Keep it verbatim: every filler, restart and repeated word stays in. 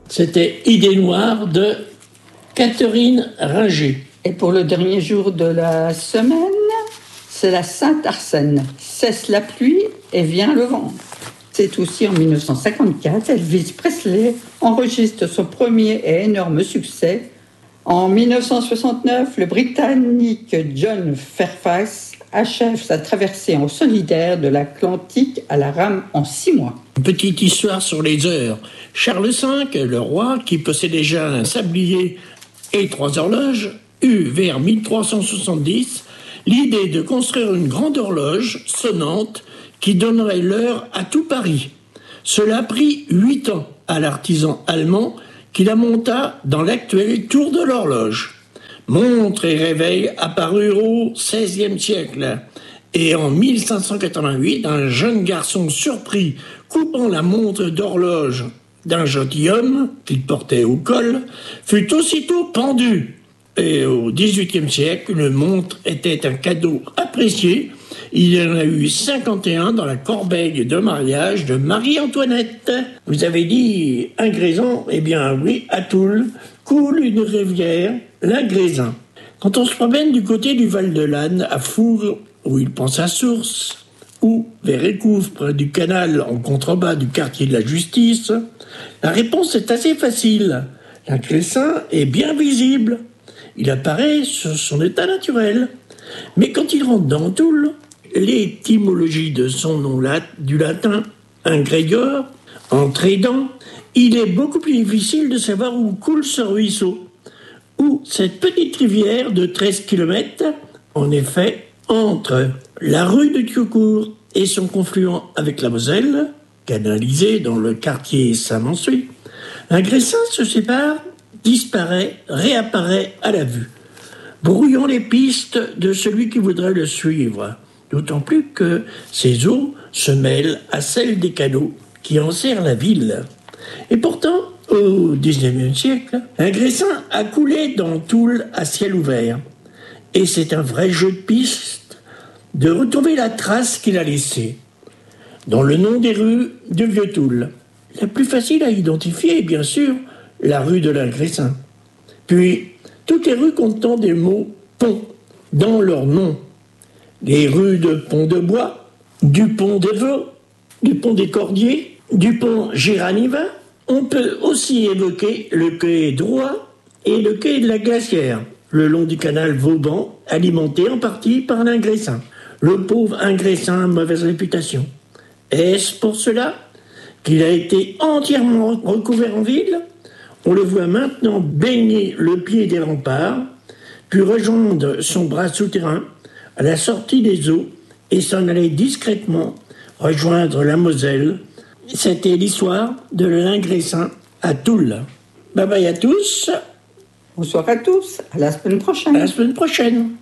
C'était Idée noire de Catherine Ringer. Et pour le dernier jour de la semaine, c'est la Saint-Arsène. Cesse la pluie et vient le vent. C'est aussi en dix-neuf cent cinquante-quatre, Elvis Presley enregistre son premier et énorme succès. En dix-neuf cent soixante-neuf, le Britannique John Fairfax achève sa traversée en solidaire de l'Atlantique à la rame en six mois. Petite histoire sur les heures. Charles cinq, le roi, qui possédait déjà un sablier et trois horloges, eut vers mille trois cent soixante-dix l'idée de construire une grande horloge sonnante qui donnerait l'heure à tout Paris. Cela prit huit ans à l'artisan allemand qui la monta dans l'actuelle tour de l'horloge. Montre et réveil apparurent au seizième siècle. Et en mille cinq cent quatre-vingt-huit, un jeune garçon surpris coupant la montre d'horloge d'un gentilhomme qu'il portait au col fut aussitôt pendu. Et au dix-huitième siècle, une montre était un cadeau apprécié. Il y en a eu cinquante et un dans la corbeille de mariage de Marie-Antoinette. Vous avez dit un Graisan? Eh bien oui, à Toul coule une rivière, la Graisan. Quand on se promène du côté du Val-de-Lanne, à Fourques, où il prend sa source, ou vers Écouvre, près du canal en contrebas du quartier de la Justice, la réponse est assez facile. La Graisan est bien visible. Il apparaît sur son état naturel. Mais quand il rentre dans Toul, l'étymologie de son nom lat- du latin, un grégor, en trédant, il est beaucoup plus difficile de savoir où coule ce ruisseau, où cette petite rivière de treize kilomètres, en effet, entre la rue de Thiaucourt et son confluent avec la Moselle, canalisée dans le quartier Saint-Mansuet, un Graisan se sépare, disparaît, réapparaît à la vue, brouillant les pistes de celui qui voudrait le suivre, d'autant plus que ses eaux se mêlent à celles des canaux qui enserrent la ville. Et pourtant, au dix-neuvième siècle, un Graisan a coulé dans Toul à ciel ouvert. Et c'est un vrai jeu de piste de retrouver la trace qu'il a laissée dans le nom des rues de Vieux-Toul. La plus facile à identifier est bien sûr la rue de la Graisan. Puis, toutes les rues contenant des mots « pont » dans leur nom. Les rues de Pont-de-Bois, du Pont des Vaux, du Pont des Cordiers, du Pont Giraniva. On peut aussi évoquer le quai Drouat et le quai de la Glacière, le long du canal Vauban, alimenté en partie par un Graisan. Le pauvre Graisan a mauvaise réputation. Est-ce pour cela qu'il a été entièrement recouvert en ville? On le voit maintenant baigner le pied des remparts, puis rejoindre son bras souterrain à la sortie des eaux et s'en aller discrètement rejoindre la Moselle. C'était l'histoire de l'Alain Graisan à Toul. Bye bye à tous. Bonsoir à tous, à la semaine prochaine. À la semaine prochaine.